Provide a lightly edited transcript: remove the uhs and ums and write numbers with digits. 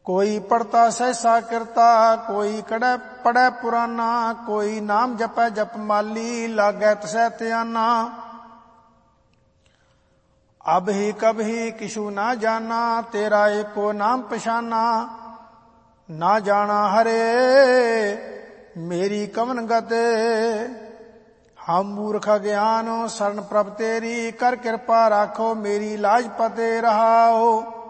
कोई पढ़ता सहसा करता, कोई पढ़ै पुराना, कोई नाम जपै जप माली, लागै तसै त्याना। अब ही कब ही किशु ना जाना, तेरा एको नाम पछाना। ना जाना हरे मेरी कवन गत, हम मूर्ख ज्ञान शरण प्रभ तेरी, कर कृपा राखो मेरी लाज पते रहाओ।